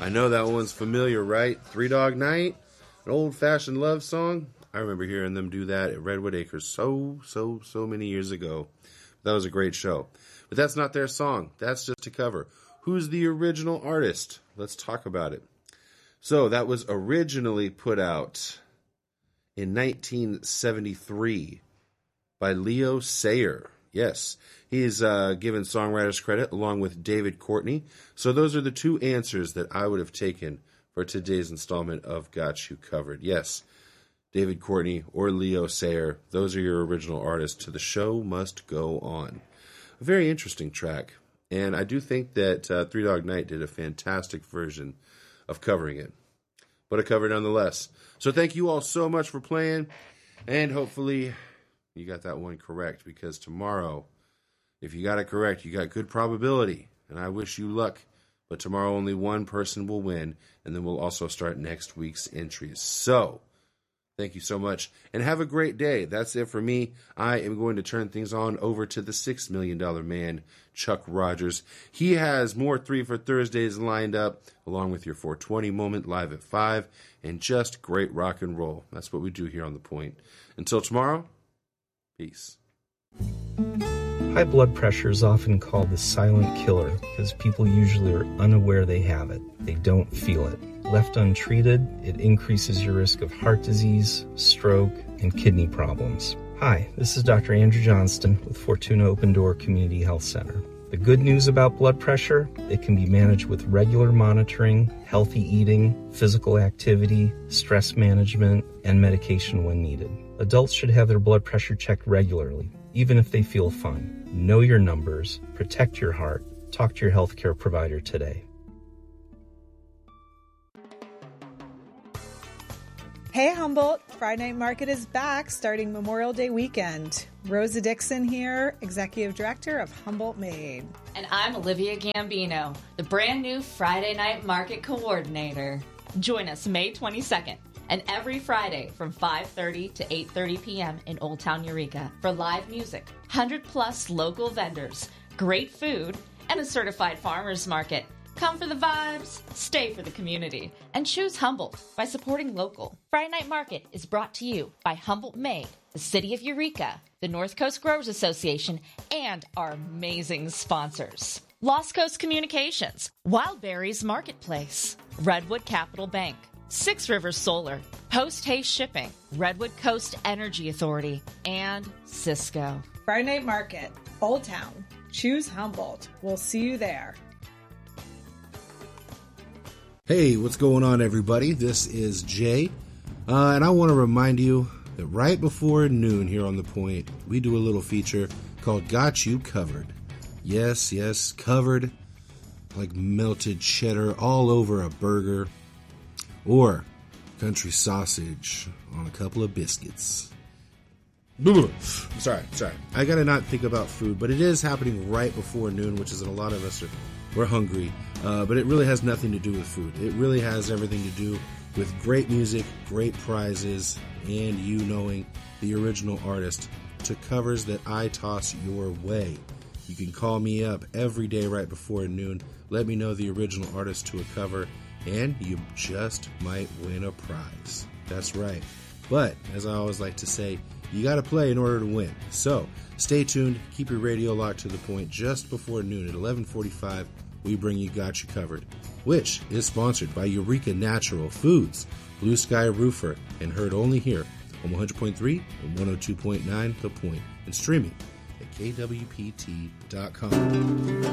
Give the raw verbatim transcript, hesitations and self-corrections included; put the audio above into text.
I know that one's familiar, right? Three Dog Night, an old-fashioned love song. I remember hearing them do that at Redwood Acres so, so, so many years ago. That was a great show. But that's not their song. That's just a cover. Who's the original artist? Let's talk about it. So that was originally put out in nineteen seventy-three by Leo Sayer. Yes, he's uh, given songwriters credit along with David Courtney. So those are the two answers that I would have taken for today's installment of Got You Covered. Yes, David Courtney or Leo Sayer, those are your original artists to The Show Must Go On. A very interesting track, and I do think that uh, Three Dog Night did a fantastic version of covering it, but a cover nonetheless. So thank you all so much for playing, and hopefully you got that one correct, because tomorrow, if you got it correct, you got good probability, and I wish you luck. But tomorrow only one person will win, and then we'll also start next week's entries. So, thank you so much, and have a great day. That's it for me. I am going to turn things on over to the six million dollars man, Chuck Rogers. He has more Three for Thursdays lined up, along with your four twenty moment live at five, and just great rock and roll. That's what we do here on The Point. Until tomorrow, peace. High blood pressure is often called the silent killer because people usually are unaware they have it. They don't feel it. Left untreated, it increases your risk of heart disease, stroke, and kidney problems. Hi, this is Doctor Andrew Johnston with Fortuna Open Door Community Health Center. The good news about blood pressure, it can be managed with regular monitoring, healthy eating, physical activity, stress management, and medication when needed. Adults should have their blood pressure checked regularly, even if they feel fine. Know your numbers, protect your heart, talk to your healthcare provider today. Hey Humboldt, Friday Night Market is back starting Memorial Day weekend. Rosa Dixon here, Executive Director of Humboldt Made. And I'm Olivia Gambino, the brand new Friday Night Market Coordinator. Join us May twenty-second and every Friday from five thirty to eight thirty p.m. in Old Town Eureka for live music, one hundred plus local vendors, great food, and a certified farmers market. Come for the vibes, stay for the community, and choose Humboldt by supporting local. Friday Night Market is brought to you by Humboldt Made, the City of Eureka, the North Coast Growers Association, and our amazing sponsors. Lost Coast Communications, Wildberries Marketplace, Redwood Capital Bank, Six Rivers Solar, Post Haste Shipping, Redwood Coast Energy Authority, and Cisco. Friday Night Market, Old Town. Choose Humboldt. We'll see you there. Hey, what's going on, everybody? This is Jay, uh, and I want to remind you that right before noon here on The Point, we do a little feature called Got You Covered. Yes, yes, covered like melted cheddar all over a burger, or country sausage on a couple of biscuits. Sorry, sorry. I gotta not think about food, but it is happening right before noon, which is that a lot of us are we're hungry. Uh, but it really has nothing to do with food. It really has everything to do with great music, great prizes, and you knowing the original artist to covers that I toss your way. You can call me up every day right before noon. Let me know the original artist to a cover, and you just might win a prize. That's right. But, as I always like to say, you got to play in order to win. So, stay tuned. Keep your radio locked to The Point just before noon at eleven forty-five. We bring you Got You Covered, which is sponsored by Eureka Natural Foods, Blue Sky Roofer, and heard only here on one hundred point three and one oh two point nine The Point, and streaming at K W P T dot com.